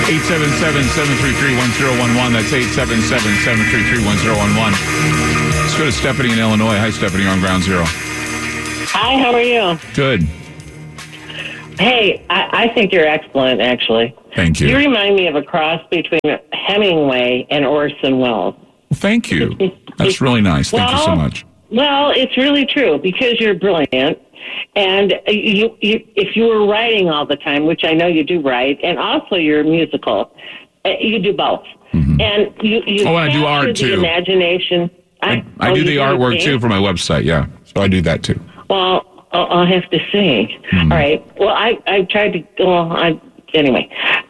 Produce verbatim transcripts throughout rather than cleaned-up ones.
eight seven seven, seven three three, one zero one one. That's eight seven seven, seven three three, one zero one one. Let's go to Stephanie in Illinois. Hi, Stephanie, you're on Ground Zero. Hi, how are you? Good. Hey, I, I think you're excellent, actually. Thank you. You remind me of a cross between Hemingway and Orson Welles. Well, thank you. That's really nice. Thank well, you so much. Well, it's really true because you're brilliant. And you, you, if you were writing all the time, which I know you do write, and also you're musical, you do both. Mm-hmm. And you, you oh, I do art the too. Imagination. I, I, I oh, do the do artwork sing? too for my website. Yeah, so I do that too. Well, I'll have to sing. Mm. All right. Well, I, I tried to, well, I, anyway.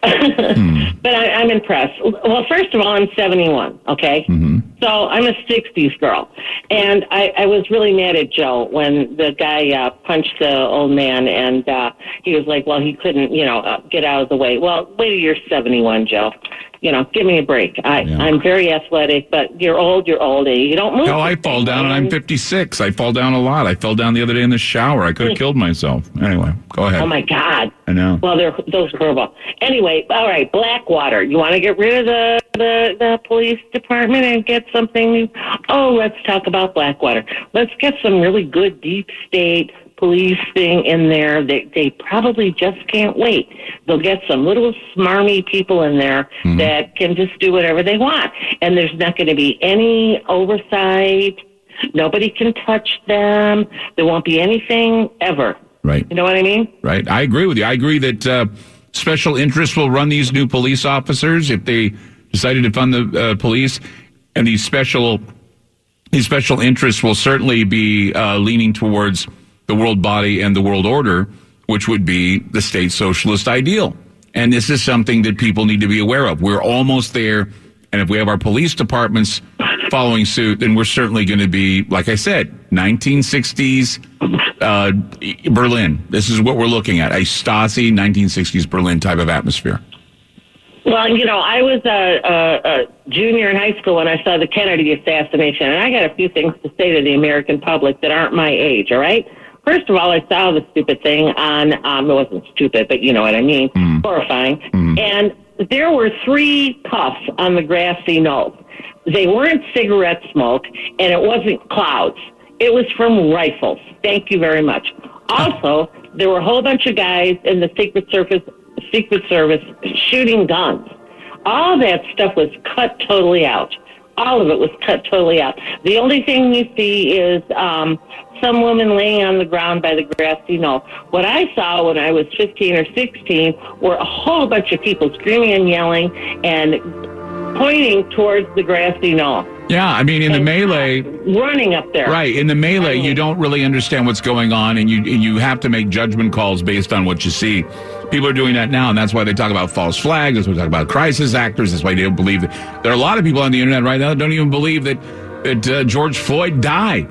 mm. But I, I'm impressed. Well, first of all, I'm seventy-one, okay? Mm-hmm. So I'm a sixties girl. And I, I was really mad at Joe when the guy uh, punched the old man, and uh, he was like, well, he couldn't, you know, uh, get out of the way. Well, wait till you're seventy-one, Joe. You know, give me a break. I, yeah. I'm very athletic, but you're old, you're old. You don't move. Hell, I fall down, and I'm fifty-six. I fall down a lot. I fell down the other day in the shower. I could have killed myself. Anyway, go ahead. Oh, my God. I know. Well, they're, those are horrible. Anyway, all right, Blackwater. You want to get rid of the, the, the police department and get something new? Oh, let's talk about Blackwater. Let's get some really good deep state policing in there. They they probably just can't wait. They'll get some little smarmy people in there mm-hmm. that can just do whatever they want. And there's not going to be any oversight. Nobody can touch them. There won't be anything ever. Right. You know what I mean? Right. I agree with you. I agree that uh, special interests will run these new police officers if they decided to fund the uh, police, and these special these special interests will certainly be uh, leaning towards the world body and the world order, which would be the state socialist ideal. And this is something that people need to be aware of. We're almost there. And if we have our police departments following suit, then we're certainly going to be, like I said, nineteen sixties uh, Berlin. This is what we're looking at, a Stasi nineteen sixties Berlin type of atmosphere. Well, you know, I was a, a, a junior in high school when I saw the Kennedy assassination, and I got a few things to say to the American public that aren't my age, all right? First of all, I saw the stupid thing on, um, it wasn't stupid, but you know what I mean, mm. horrifying. Mm. And there were three puffs on the grassy knoll. They weren't cigarette smoke, and it wasn't clouds. It was from rifles. Thank you very much. Also, there were a whole bunch of guys in the Secret Service, Secret Service shooting guns. All that stuff was cut totally out. All of it was cut totally out. The only thing you see is um, some woman laying on the ground by the grassy knoll. What I saw when I was fifteen or sixteen were a whole bunch of people screaming and yelling and pointing towards the grassy knoll. Yeah, I mean, in the melee, running up there. Right, in the melee, you don't really understand what's going on, and you and you have to make judgment calls based on what you see. People are doing that now, and that's why they talk about false flags. That's why they talk about crisis actors. That's why they don't believe that. There are a lot of people on the internet right now that don't even believe that that uh, George Floyd died.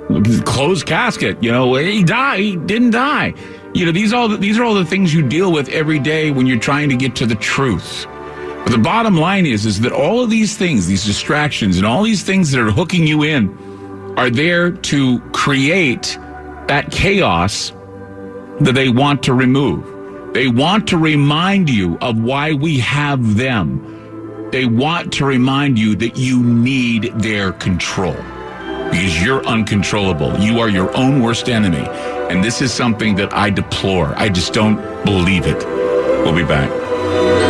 Closed casket, you know, he died. He didn't die. You know, these all these are all the things you deal with every day when you're trying to get to the truth. But the bottom line is, is that all of these things, these distractions, and all these things that are hooking you in, are there to create that chaos that they want to remove. They want to remind you of why we have them. They want to remind you that you need their control because you're uncontrollable. You are your own worst enemy. And this is something that I deplore. I just don't believe it. We'll be back.